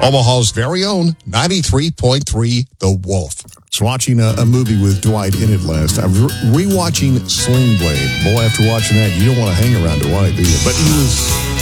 Omaha's very own 93.3 The Wolf. I was watching a movie with Dwight in it last. I was rewatching Sling Blade. Boy, after watching that, you don't want to hang around Dwight, do you? But he was